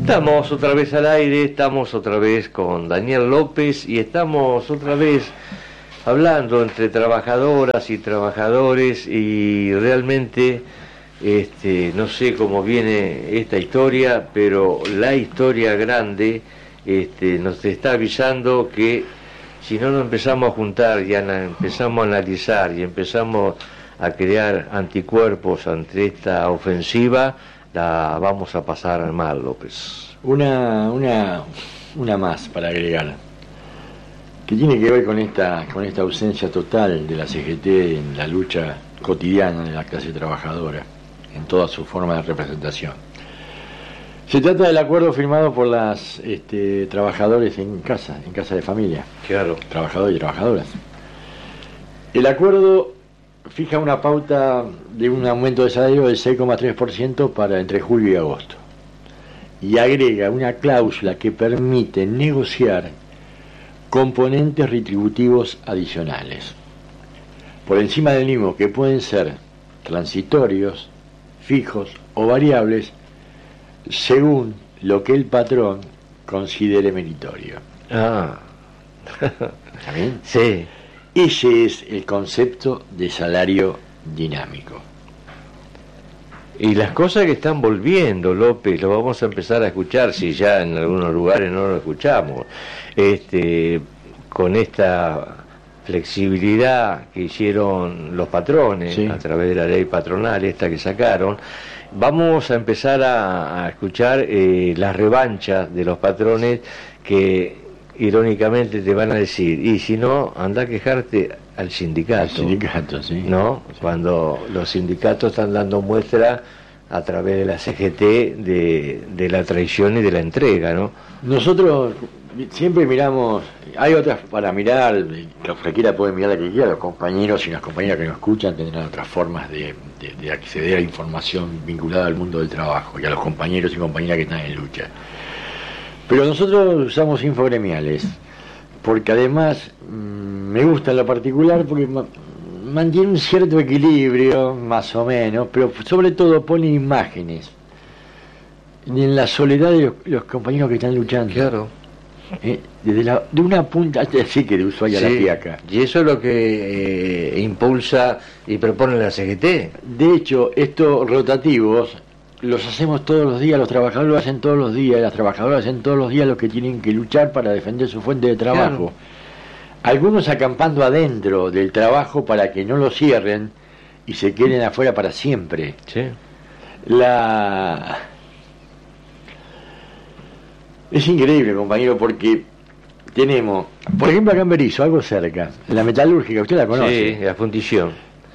Estamos otra vez al aire, estamos otra vez con Daniel López y estamos otra vez hablando entre trabajadoras y trabajadores y realmente no sé cómo viene esta historia, pero la historia grande nos está avisando que si no nos empezamos a juntar y empezamos a analizar y empezamos a crear anticuerpos ante esta ofensiva, la vamos a pasar mal, López. Una más para agregar, que tiene que ver con esta ausencia total de la CGT en la lucha cotidiana de la clase trabajadora, en toda su forma de representación. Se trata del acuerdo firmado por las trabajadores en casa de familia. Claro. Trabajadores y trabajadoras. El acuerdo fija una pauta de un aumento de salario del 6,3% para entre julio y agosto. Y agrega una cláusula que permite negociar componentes retributivos adicionales, por encima del mismo, que pueden ser transitorios, fijos o variables, según lo que el patrón considere meritorio. Ah. ¿Está bien? Sí. Ese es el concepto de salario dinámico. Y las cosas que están volviendo, López, lo vamos a empezar a escuchar, si ya en algunos lugares no lo escuchamos, con esta flexibilidad que hicieron los patrones, sí, a través de la ley patronal esta que sacaron, vamos a empezar a escuchar las revanchas de los patrones que irónicamente te van a decir, y si no, anda a quejarte al sindicato. Al sindicato, sí. ¿No? Sí. Cuando los sindicatos están dando muestra a través de la CGT de la traición y de la entrega, ¿no? Nosotros siempre miramos, hay otras para mirar, los que quiera pueden mirar la que quiera, los compañeros y las compañeras que nos escuchan tendrán otras formas de acceder a información vinculada al mundo del trabajo y a los compañeros y compañeras que están en lucha. Pero nosotros usamos infogremiales, porque además me gusta en lo particular porque mantiene un cierto equilibrio, más o menos, pero sobre todo pone imágenes en la soledad de los compañeros que están luchando. Claro. De una punta, así que de Ushuaia a La Quiaca. Y eso es lo que impulsa y propone la CGT. De hecho, estos rotativos los hacemos todos los días, los trabajadores lo hacen todos los días, las trabajadoras hacen todos los días lo que tienen que luchar para defender su fuente de trabajo. Claro. Algunos acampando adentro del trabajo para que no lo cierren y se queden afuera para siempre. Sí. Es increíble, compañero, porque tenemos, por ejemplo, acá en Berisso, algo cerca, la metalúrgica, usted la conoce. Sí, la fundición.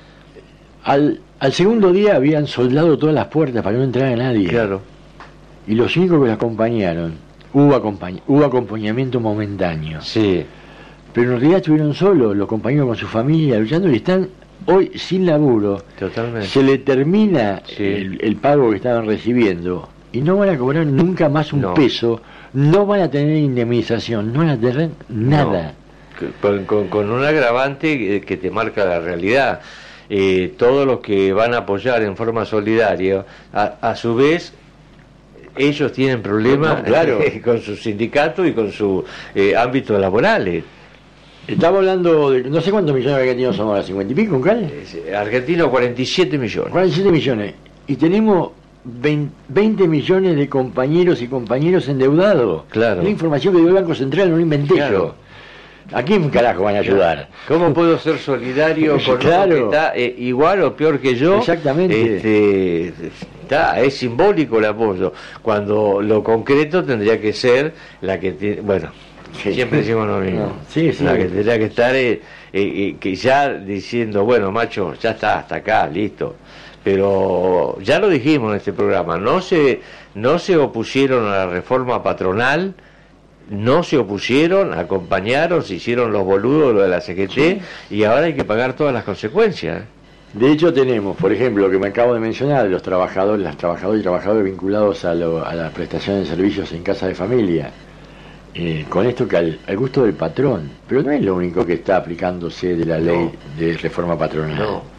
Al segundo día habían soldado todas las puertas para que no entrara nadie. Claro. Y los únicos que la acompañaron, hubo acompañamiento momentáneo. Sí. Pero en realidad estuvieron solos, los compañeros con su familia, luchando, y están hoy sin laburo. Totalmente. Se le termina el pago que estaban recibiendo y no van a cobrar nunca más un peso, no van a tener indemnización, no van a tener nada. No. Con un agravante que te marca la realidad. Todos los que van a apoyar en forma solidaria, a su vez, ellos tienen problemas claro, con su sindicato y con sus ámbitos laborales. Estamos hablando de, no sé cuántos millones de argentinos somos ahora, 50 y pico, ¿cal? Argentinos 47 millones. 47 millones. Y tenemos 20 millones de compañeros y compañeros endeudados. Claro. La información que dio el Banco Central no lo inventé yo. ¿A quién carajo van a ayudar? ¿Cómo puedo ser solidario con claro, uno que está igual o peor que yo? Exactamente. Es simbólico el apoyo, cuando lo concreto tendría que ser la que tiene, bueno, siempre decimos lo mismo. No. Sí. La que tendría que estar que ya diciendo, bueno, macho, ya está, hasta acá, listo. Pero ya lo dijimos en este programa, no se opusieron a la reforma patronal, no se opusieron, acompañaron, se hicieron los boludos, lo de la CGT, y ahora hay que pagar todas las consecuencias. De hecho tenemos, por ejemplo, lo que me acabo de mencionar, los trabajadores, las trabajadoras y trabajadores vinculados a la prestación de servicios en casa de familia, con esto que al gusto del patrón, pero no es lo único que está aplicándose de la ley de reforma patronal. No.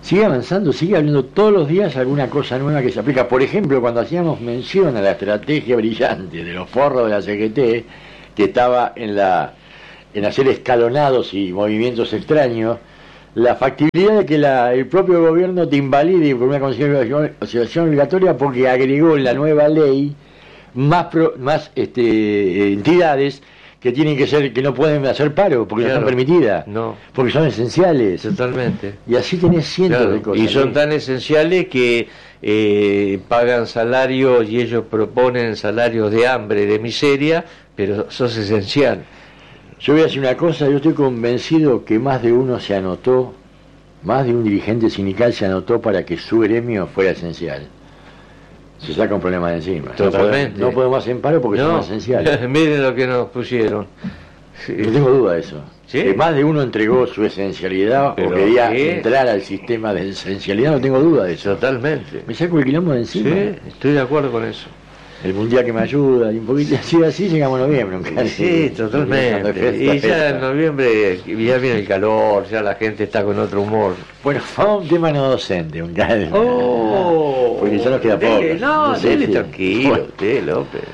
sigue avanzando, sigue habiendo todos los días alguna cosa nueva que se aplica. Por ejemplo, cuando hacíamos mención a la estrategia brillante de los forros de la CGT, que estaba en hacer escalonados y movimientos extraños, la factibilidad de que el propio gobierno te invalide por una consideración obligatoria, porque agregó en la nueva ley más entidades que tienen que ser, que no pueden hacer paro porque no están permitidas, porque son esenciales. Totalmente. Y así tenés cientos de cosas. Y son tan esenciales que pagan salarios y ellos proponen salarios de hambre, de miseria, pero sos esencial. Yo voy a decir una cosa, yo estoy convencido que más de uno se anotó, más de un dirigente sindical se anotó para que su gremio fuera esencial. Se saca un problema de encima. Totalmente. No podemos hacer paro porque somos esenciales. Miren lo que nos pusieron. Sí. No tengo duda de eso. ¿Sí? Que más de uno entregó su esencialidad o quería entrar al sistema de esencialidad, no tengo duda de eso. Totalmente. Me saco el quilombo de encima. Sí, estoy de acuerdo con eso. El mundial que me ayuda, y un poquito así llegamos a noviembre. Sí, totalmente. Y ya en noviembre ya viene el calor, ya la gente está con otro humor. Bueno, vamos a un tema no docente, un caldo. Porque ya nos queda poco. No, dele tranquilo, usted, López.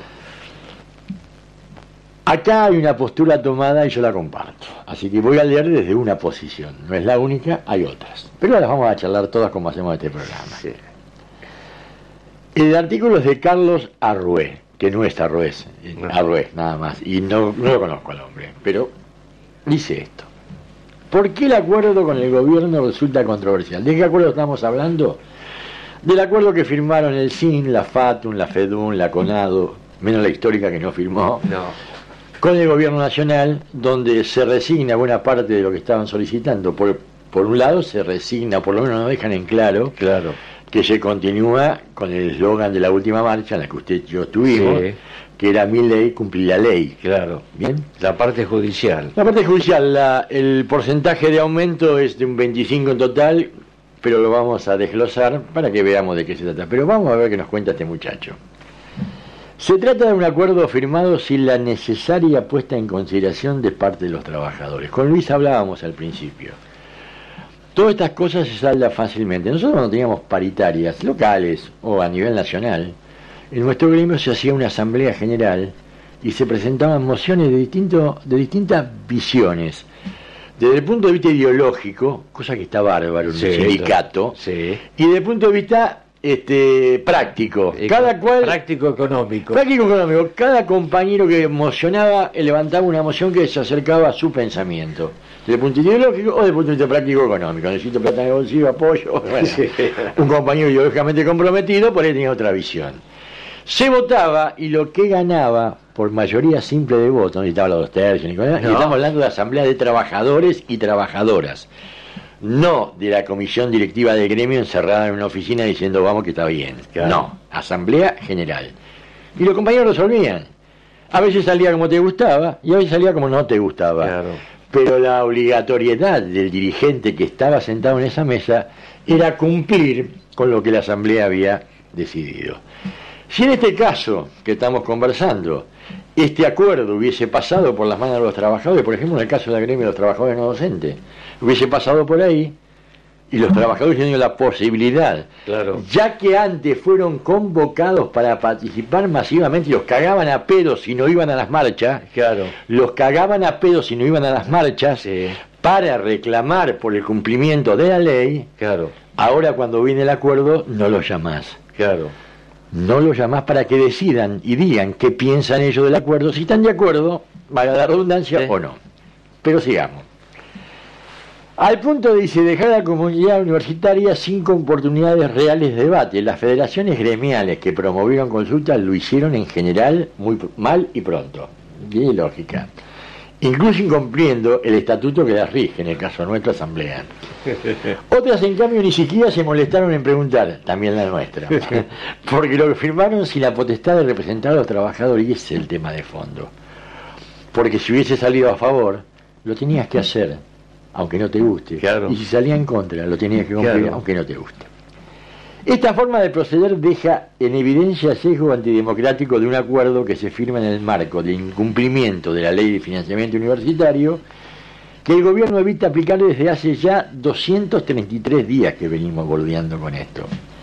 Acá hay una postura tomada y yo la comparto. Así que voy a leer desde una posición. No es la única, hay otras. Pero las vamos a charlar todas como hacemos este programa. Sí. El artículo es de Carlos Arrué, que no es Arrué, Arrué nada más, y no lo conozco al hombre, pero dice esto. ¿Por qué el acuerdo con el gobierno resulta controversial? ¿De qué acuerdo estamos hablando? Del acuerdo que firmaron el SIN, la FATUN, la FEDUN, la CONADO, menos la histórica que no firmó, con el gobierno nacional, donde se resigna buena parte de lo que estaban solicitando. Por un lado se resigna, por lo menos nos dejan en claro, que se continúa con el eslogan de la última marcha en la que usted y yo estuvimos, que era mi ley, cumplir la ley. Claro. ¿Bien? La parte judicial. La parte judicial, el porcentaje de aumento es de un 25 en total, pero lo vamos a desglosar para que veamos de qué se trata. Pero vamos a ver qué nos cuenta este muchacho. Se trata de un acuerdo firmado sin la necesaria puesta en consideración de parte de los trabajadores. Con Luis hablábamos al principio. Todas estas cosas se saldan fácilmente. Nosotros cuando teníamos paritarias locales o a nivel nacional, en nuestro gremio se hacía una asamblea general y se presentaban mociones de distintas visiones. Desde el punto de vista ideológico, cosa que está bárbaro en un sindicato, y desde el punto de vista práctico. Práctico económico. Cada compañero que mocionaba levantaba una moción que se acercaba a su pensamiento. Desde el punto ideológico o desde el punto de vista práctico económico. Necesito plata en el bolsillo, apoyo. Bueno, un compañero ideológicamente comprometido, por ahí tenía otra visión. Se votaba y lo que ganaba por mayoría simple de votos, no necesitaba los 2/3, y estamos hablando de asamblea de trabajadores y trabajadoras, no de la comisión directiva del gremio encerrada en una oficina diciendo vamos que está bien. No, asamblea general. Y los compañeros resolvían. A veces salía como te gustaba y a veces salía como no te gustaba. Claro. Pero la obligatoriedad del dirigente que estaba sentado en esa mesa era cumplir con lo que la asamblea había decidido. Si en este caso que estamos conversando, este acuerdo hubiese pasado por las manos de los trabajadores, por ejemplo en el caso del gremio de los trabajadores no docentes, hubiese pasado por ahí y los trabajadores tenían la posibilidad, ya que antes fueron convocados para participar masivamente y los cagaban a pedos si no iban a las marchas, los cagaban a pedos si no iban a las marchas, para reclamar por el cumplimiento de la ley, ahora cuando viene el acuerdo no los llamás. No los llamás para que decidan y digan qué piensan ellos del acuerdo, si están de acuerdo, valga la redundancia, o no. Pero sigamos. Al punto dice, dejar a la comunidad universitaria sin oportunidades reales de debate. Las federaciones gremiales que promovieron consultas lo hicieron en general muy mal y pronto. Bien lógica. Incluso incumpliendo el estatuto que las rige, en el caso de nuestra asamblea. Otras, en cambio, ni siquiera se molestaron en preguntar, también la nuestra, porque lo firmaron sin la potestad de representar a los trabajadores, y ese es el tema de fondo. Porque si hubiese salido a favor, lo tenías que hacer, aunque no te guste, y si salía en contra, lo tenías que cumplir, aunque no te guste. Esta forma de proceder deja en evidencia el sesgo antidemocrático de un acuerdo que se firma en el marco de incumplimiento de la ley de financiamiento universitario, que el gobierno evita aplicar desde hace ya 233 días que venimos bordeando con esto.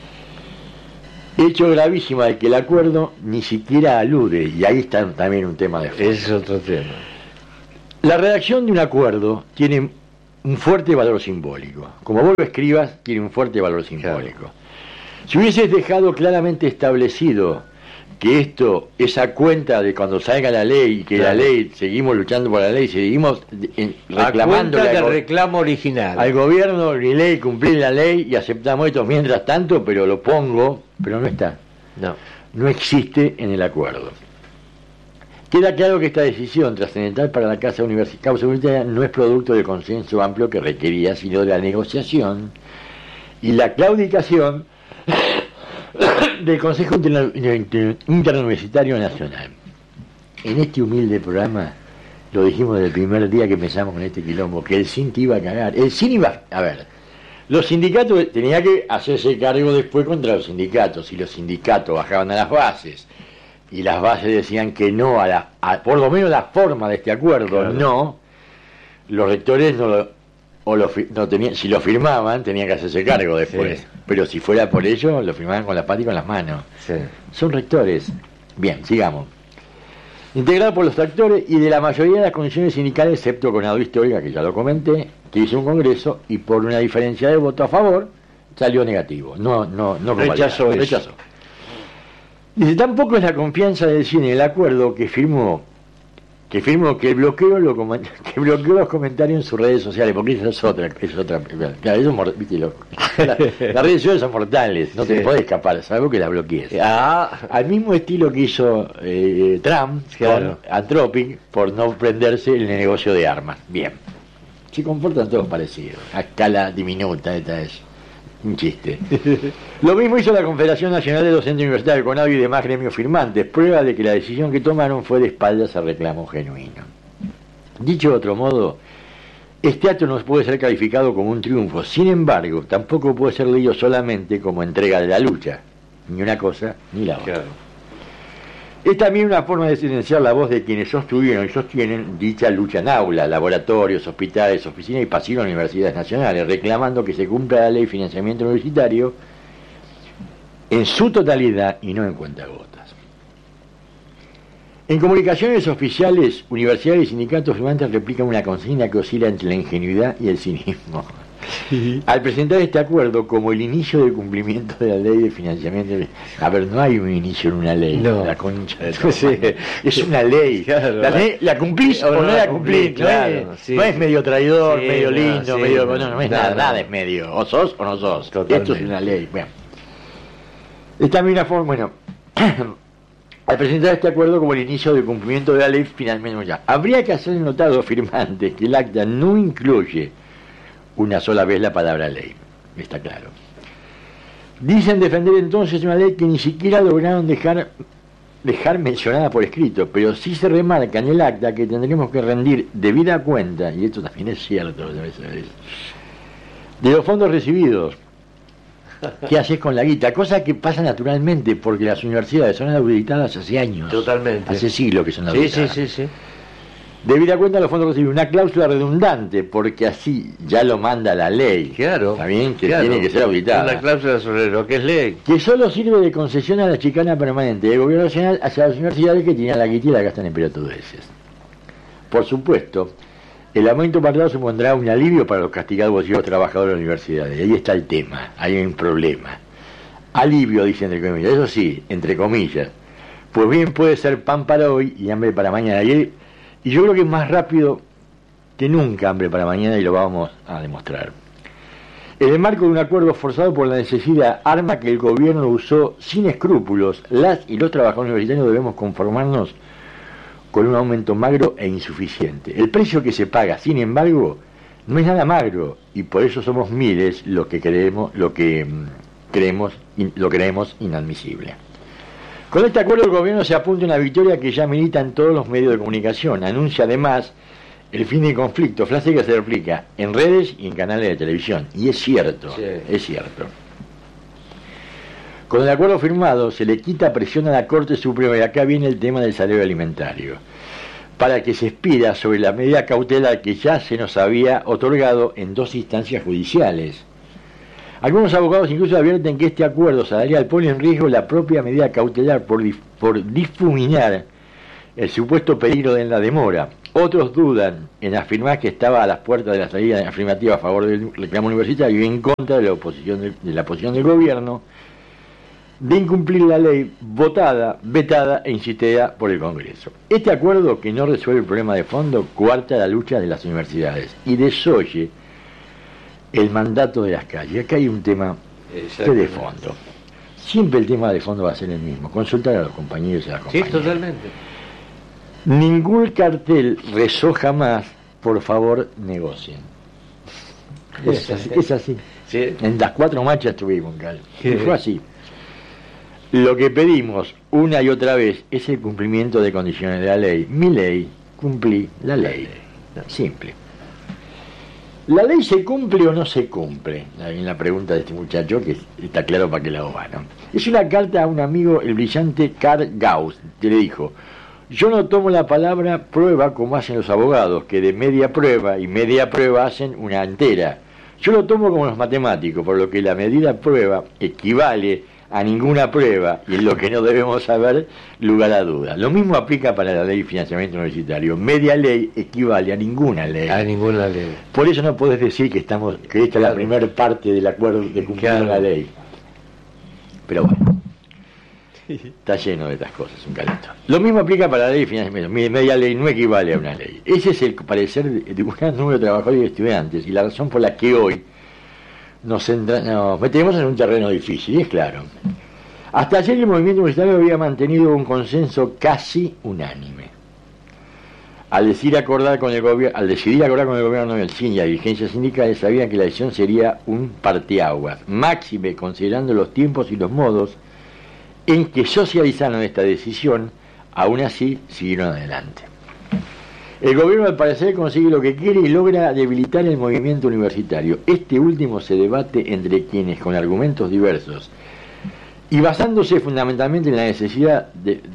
Hecho gravísimo al que el acuerdo ni siquiera alude, y ahí está también un tema de fondo. Es otro tema. La redacción de un acuerdo tiene un fuerte valor simbólico. Como vos lo escribas, tiene un fuerte valor simbólico. Claro. Si hubieses dejado claramente establecido que esto es a cuenta de cuando salga la ley y que claro, la ley, seguimos luchando por la ley, seguimos reclamando el reclamo original al gobierno, ni ley, cumplir la ley y aceptamos esto mientras tanto, pero lo pongo, pero no está. No existe en el acuerdo. Queda claro que esta decisión trascendental para la causa universitaria no es producto del consenso amplio que requería, sino de la negociación y la claudicación del Consejo Interuniversitario Nacional. En este humilde programa lo dijimos desde el primer día que empezamos con este quilombo, que el CIN te iba a cagar. El CIN iba a ver, los sindicatos tenían que hacerse cargo después contra los sindicatos, y los sindicatos bajaban a las bases y las bases decían que no por lo menos la forma de este acuerdo, claro, no, los rectores no tenían, si lo firmaban tenían que hacerse cargo después, sí, pero si fuera por ello lo firmaban con la pata y con las manos. Sí. Son rectores. Bien, sigamos. Integrado por los actores y de la mayoría de las condiciones sindicales, excepto Conado Histórica, que ya lo comenté, que hizo un congreso y por una diferencia de voto a favor salió negativo. No rechazó. Dice, tampoco es la confianza del CIN en el acuerdo que firmó que bloqueó los comentarios en sus redes sociales, porque esa es otra claro, eso, viste, las redes sociales son mortales, no te podés escapar, salvo que las bloquees. Al mismo estilo que hizo Trump, claro, con Anthropic, por no prenderse en el negocio de armas. Bien, se comportan todos parecidos, a escala diminuta, esta es un chiste. Lo mismo hizo la Confederación Nacional de Docentes Universitarios, CONADO y demás gremios firmantes, prueba de que la decisión que tomaron fue de espaldas al reclamo genuino. Dicho de otro modo, este acto no puede ser calificado como un triunfo, sin embargo, tampoco puede ser leído solamente como entrega de la lucha, ni una cosa ni la otra. Claro. Es también una forma de silenciar la voz de quienes sostuvieron y sostienen dicha lucha en aula, laboratorios, hospitales, oficinas y pasillos de universidades nacionales, reclamando que se cumpla la ley de financiamiento universitario en su totalidad y no en cuentagotas. En comunicaciones oficiales, universidades y sindicatos firmantes replican una consigna que oscila entre la ingenuidad y el cinismo. Al presentar este acuerdo como el inicio del cumplimiento de la ley de financiamiento, a ver, no hay un inicio en una ley, no, la concha de todo, sí, es una ley, claro, la cumplís o no la cumplís, claro, no es medio traidor, sí, medio lindo, medio, no es nada es medio, o sos o no sos. Totalmente. Esto es una ley. Bueno, es también una forma, bueno, al presentar este acuerdo como el inicio del cumplimiento de la ley, finalmente ya habría que hacer notar a los firmantes que el acta no incluye una sola vez la palabra ley, está claro. Dicen defender entonces una ley que ni siquiera lograron dejar mencionada por escrito, pero sí se remarca en el acta que tendremos que rendir debida cuenta, y esto también es cierto, de los fondos recibidos. ¿Qué haces con la guita? Cosa que pasa naturalmente, porque las universidades son auditadas hace años. Totalmente. Hace siglos que son auditadas. Sí. Debida cuenta los fondos recibidos, una cláusula redundante, porque así ya lo manda la ley. Claro. Está bien, que claro, tiene que ser auditada. Una cláusula sobre lo que es ley. Que solo sirve de concesión a la chicana permanente del gobierno nacional hacia las universidades que tienen la guita y la gastan en pelotudeces. Por supuesto, el aumento pactado supondrá un alivio para los castigados y los trabajadores de las universidades. Ahí está el tema, hay un problema. Alivio, dice entre comillas, eso sí, entre comillas. Pues bien puede ser pan para hoy y hambre para mañana. Y yo creo que es más rápido que nunca hambre para mañana y lo vamos a demostrar. En el marco de un acuerdo forzado por la necesidad, arma que el gobierno usó sin escrúpulos, las y los trabajadores universitarios debemos conformarnos con un aumento magro e insuficiente. El precio que se paga, sin embargo, no es nada magro y por eso somos miles lo que creemos inadmisible. Con este acuerdo el gobierno se apunta a una victoria que ya milita en todos los medios de comunicación. Anuncia además el fin del conflicto, frase que se replica en redes y en canales de televisión. Y es cierto, sí. Es cierto. Con el acuerdo firmado se le quita presión a la Corte Suprema y acá viene el tema del salario alimentario. para que se expida sobre la medida cautelar que ya se nos había otorgado en 2 instancias judiciales. Algunos abogados incluso advierten que este acuerdo salarial pone en riesgo la propia medida cautelar por difuminar el supuesto peligro de la demora. Otros dudan en afirmar que estaba a las puertas de la salida afirmativa a favor del reclamo universitario y en contra de la posición del gobierno de incumplir la ley vetada e insistida por el Congreso. Este acuerdo, que no resuelve el problema de fondo, coarta la lucha de las universidades y desoye el mandato de las calles. Acá hay un tema de fondo. Siempre el tema de fondo va a ser el mismo, consultar a los compañeros y a las compañeras. Sí, totalmente. Ningún cartel rezó jamás, por favor, negocien. Es así. Sí. En las 4 marchas estuvimos, Carlos. Fue así. Lo que pedimos una y otra vez es el cumplimiento de condiciones de la ley. Mi ley, cumplí la ley. Simple. ¿La ley se cumple o no se cumple? En la pregunta de este muchacho, que está claro para qué lado va, ¿no? Es una carta a un amigo, el brillante Karl Gauss, que le dijo: yo no tomo la palabra prueba como hacen los abogados, que de media prueba y media prueba hacen una entera. Yo lo tomo como los matemáticos, por lo que la medida prueba equivale a ninguna prueba, y es lo que no debemos saber lugar a duda. Lo mismo aplica para la ley de financiamiento universitario. Media ley equivale a ninguna ley. A ninguna ley. Por eso no podés decir que esta es la primera parte del acuerdo de cumplir la ley. Pero bueno, está lleno de estas cosas, un caleto. Lo mismo aplica para la ley de financiamiento. Media ley no equivale a una ley. Ese es el parecer de un gran número de trabajadores y estudiantes, y la razón por la que hoy nos metemos en un terreno difícil, y es claro. Hasta ayer el movimiento universitario había mantenido un consenso casi unánime. Al decidir acordar con el gobierno del CIN y la dirigencia sindical, sabían que la decisión sería un parteaguas, máxime considerando los tiempos y los modos en que socializaron esta decisión. Aún así siguieron adelante. El gobierno, al parecer, consigue lo que quiere y logra debilitar el movimiento universitario. Este último se debate entre quienes, con argumentos diversos y basándose fundamentalmente en la necesidad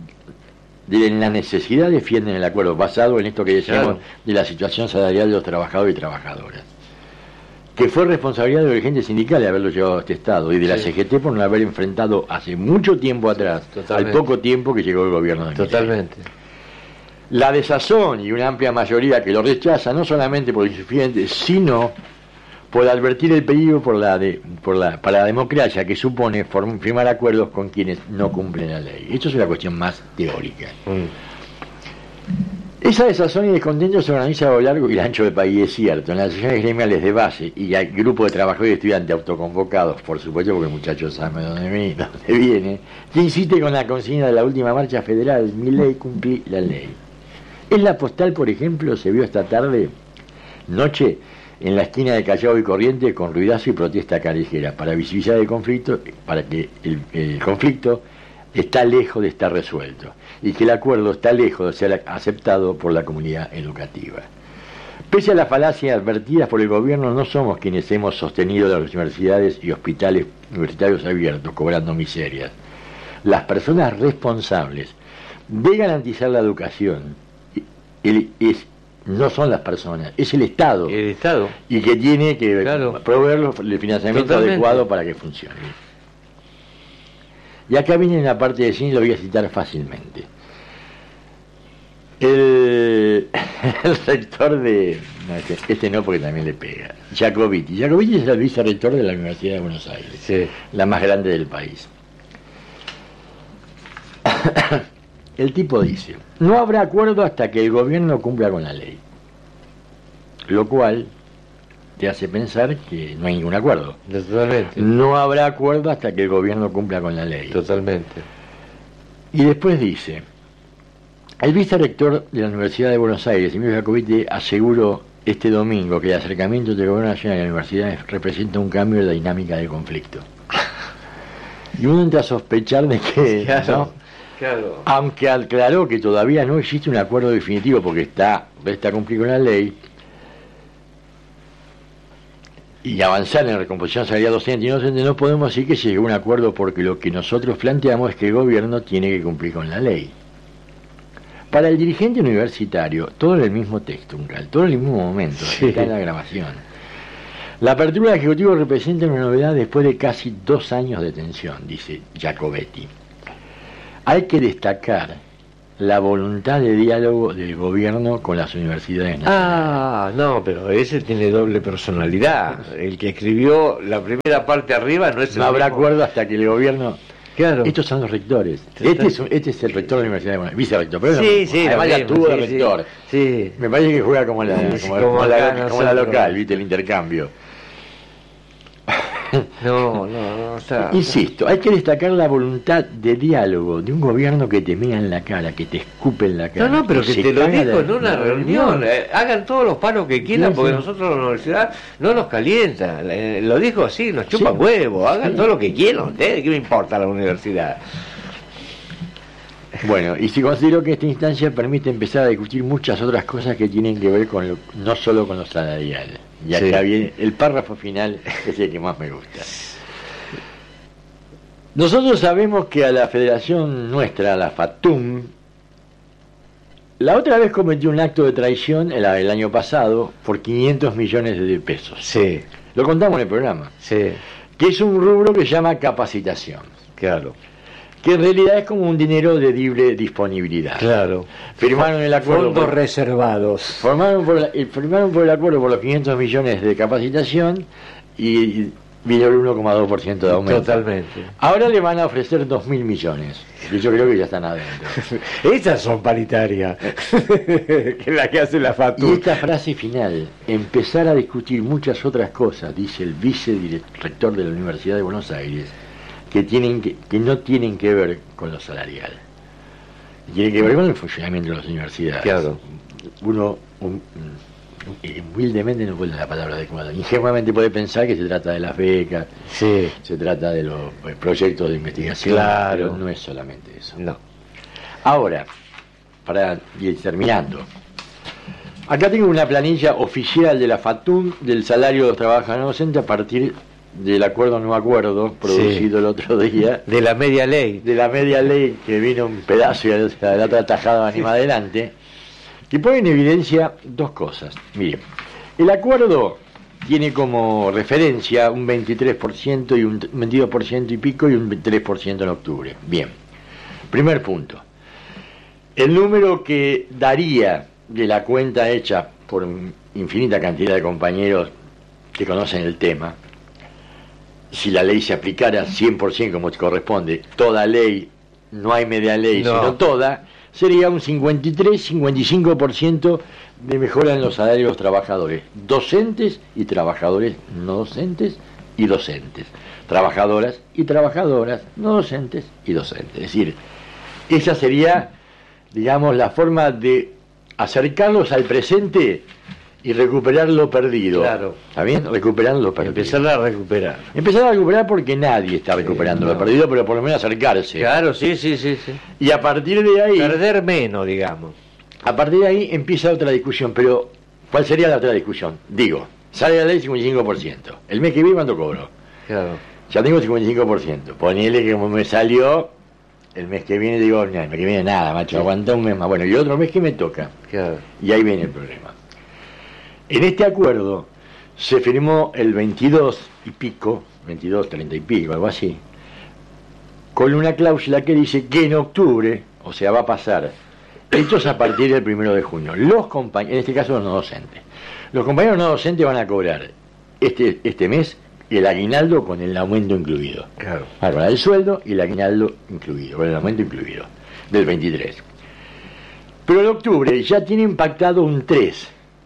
defienden el acuerdo, basado en esto que decíamos de la situación salarial de los trabajadores y trabajadoras, que fue responsabilidad de los dirigentes sindicales haberlo llevado a este estado, y de la CGT por no haber enfrentado hace mucho tiempo atrás, al poco tiempo que llegó el gobierno de Totalmente. La desazón y una amplia mayoría que lo rechaza, no solamente por insuficiente, sino por advertir el peligro para la democracia que supone firmar acuerdos con quienes no cumplen la ley. Esto es una cuestión más teórica. Esa desazón y descontento se organiza a lo largo y ancho del país, es cierto, en las asociaciones gremiales de base y hay grupos de trabajadores y estudiantes autoconvocados, por supuesto, porque el muchacho sabe dónde viene, que insiste con la consigna de la última marcha federal: mi ley, cumplí la ley. En La Postal, por ejemplo, se vio esta noche, en la esquina de Callao y Corrientes, con ruidazo y protesta callejera, para visibilizar el conflicto, para que el conflicto está lejos de estar resuelto, y que el acuerdo está lejos de ser aceptado por la comunidad educativa. Pese a las falacias advertidas por el gobierno, no somos quienes hemos sostenido las universidades y hospitales universitarios abiertos, cobrando miserias. Las personas responsables de garantizar la educación no son las personas, es el Estado. El Estado. Y que tiene que proveer el financiamiento adecuado para que funcione. Y acá viene la parte de cine, lo voy a citar fácilmente. El rector de... No, porque también le pega. Jacobiti. Jacobiti es el vicerrector de la Universidad de Buenos Aires, la más grande del país. El tipo dice: no habrá acuerdo hasta que el gobierno cumpla con la ley. Lo cual te hace pensar que no hay ningún acuerdo. Totalmente. No habrá acuerdo hasta que el gobierno cumpla con la ley. Totalmente. Y después dice: el vicerrector de la Universidad de Buenos Aires, Emilio Jacobiti, aseguró este domingo que el acercamiento del gobierno nacional y la universidad representa un cambio de la dinámica del conflicto. Y uno entra a sospechar de que... ¿no? Claro. Aunque aclaró que todavía no existe un acuerdo definitivo porque resta cumplir con la ley y avanzar en la recomposición salarial docente y no docente, no podemos decir que se llegó a un acuerdo, porque lo que nosotros planteamos es que el gobierno tiene que cumplir con la ley. Para el dirigente universitario, todo en el mismo texto, todo en el mismo momento, Sí. está en la grabación. La apertura del Ejecutivo representa una novedad después de casi 2 años de tensión, dice Giacobetti. Hay que destacar la voluntad de diálogo del gobierno con las universidades nacionales. Ah, no, pero ese tiene doble personalidad. El que escribió la primera parte arriba no es el No habrá mismo. acuerdo hasta que el gobierno... Claro. Estos son los rectores. Este es el rector de la Universidad de Buenos Aires, vicerrector. Pero Sí, sí, además lo ya mismo, tuvo de sí, sí. rector. Sí. Me parece que juega como la, Sí, como, como como acá la, como la nosotros. local, ¿viste? El intercambio. No, está. Insisto, hay que destacar la voluntad de diálogo de un gobierno que te mea en la cara, que te escupe en la cara. No, pero que se te lo caga dijo de- en una la reunión. Hagan todos los paros que quieran Sí, porque sí. nosotros la universidad no nos calienta. Lo dijo así, nos chupan Sí. huevo. Hagan Sí. todo lo que quieran ustedes. ¿Qué me importa la universidad? Bueno, y si considero que esta instancia permite empezar a discutir muchas otras cosas que tienen que ver con no solo con lo salarial. Y acá Sí. viene el párrafo final, que es el que más me gusta. Nosotros sabemos que a la federación nuestra, la FATUM, la otra vez cometió un acto de traición el año pasado por 500 millones de pesos. Sí, Lo contamos en el programa. sí, Que es un rubro que se llama capacitación. claro. Que en realidad es como un dinero de libre disponibilidad. Claro. Firmaron el acuerdo. Fondos por- reservados. Firmaron por el acuerdo por los 500 millones de capacitación y vino el 1,2% de aumento. Totalmente. Ahora le van a ofrecer 2.000 millones. Y yo creo que ya están adentro. Esas son paritarias. Que es la que hace la Y FATU. esta frase final, empezar a discutir muchas otras cosas, dice el vicedirector de la Universidad de Buenos Aires, que no tienen que ver con lo salarial. Tienen que ver con el funcionamiento de las universidades. Claro. Uno humildemente no puede la palabra adecuada. Ingenuamente puede pensar que se trata de las becas, Sí, se trata de los proyectos de investigación, Claro. pero no es solamente eso. no. Ahora, para ir terminando, acá tengo una planilla oficial de la FATUM del salario de los trabajadores docentes a partir del acuerdo no acuerdo producido el otro día, De la media ley. de la media ley que vino un pedazo y la otra tajada va ni más adelante, que pone en evidencia dos cosas. Miren, el acuerdo tiene como referencia un 23% y un 22% y pico y un 3% en octubre. Bien, primer punto. El número que daría de la cuenta hecha por infinita cantidad de compañeros que conocen el tema, si la ley se aplicara 100% como corresponde, toda ley, no hay media ley, No. sino toda, sería un 53-55% de mejora en los salarios de los trabajadores, docentes y trabajadores no docentes y docentes, trabajadoras y trabajadoras no docentes y docentes. Es decir, esa sería, digamos, la forma de acercarlos al presente y recuperar lo perdido. Claro. ¿Está bien? Recuperar lo perdido. Empezar a recuperar. Empezar a recuperar porque nadie está recuperando lo no. perdido, pero por lo menos acercarse. Claro, sí, sí, sí, sí. Y a partir de ahí, Perder menos, digamos. a partir de ahí empieza otra discusión. Pero, ¿cuál sería la otra discusión? Digo, sale la ley 55%. El mes que viene, ¿cuánto cobro? Claro. Ya tengo 55%. Ponele que como me salió, el mes que viene digo, no, el mes que viene nada, macho, aguanta un mes más. Bueno, y el otro mes que me toca. Claro. Y ahí viene el problema. En este acuerdo se firmó el 22 y pico, 22, 30 y pico, algo así, con una cláusula que dice que en octubre, o sea, va a pasar, esto es a partir del 1 de junio, los compañeros, en este caso los no docentes, los compañeros no docentes van a cobrar este mes el aguinaldo con el aumento incluido. Claro. Van a cobrar el sueldo y el aguinaldo incluido, con el aumento incluido, del 23. Pero en octubre ya tiene impactado un 3.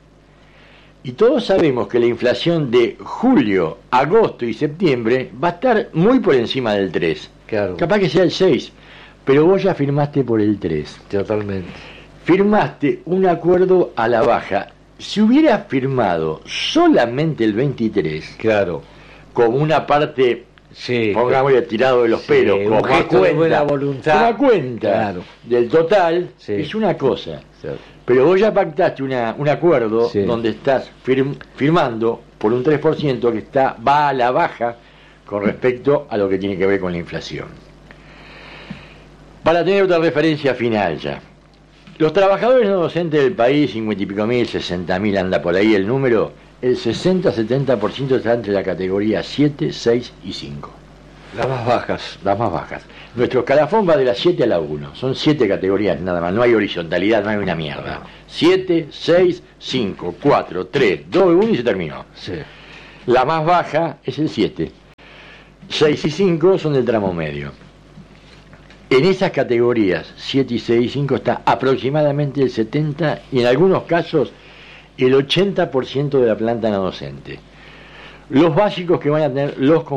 Y todos sabemos que la inflación de julio, agosto y septiembre va a estar muy por encima del 3. Claro. Capaz que sea el 6, pero vos ya firmaste por el 3. Totalmente. Firmaste un acuerdo a la baja. Si hubiera firmado solamente el 23, Claro. como una parte, Sí. pongámosle tirado de los Sí, pelos, un como a gesto de buena voluntad. una cuenta Claro. del total, Sí. es una cosa. Sí. Pero vos ya pactaste un acuerdo Sí. donde estás firmando por un 3% que va a la baja con respecto a lo que tiene que ver con la inflación. Para tener otra referencia final ya, Los trabajadores no docentes del país, 50 y pico mil, 60.000 anda por ahí el número, el 60-70% está entre la categoría 7, 6 y 5. Las más bajas. Las más bajas. Nuestro escalafón va de la 7 a la 1. Son 7 categorías nada más. No hay horizontalidad, no hay una mierda. 7, 6, 5, 4, 3, 2, 1 y se terminó. Sí. La más baja es el 7. 6 y 5 son del tramo medio. En esas categorías, 7 y 6 y 5, está aproximadamente el 70 y en algunos casos el 80% de la planta no docente. Los básicos que van a tener los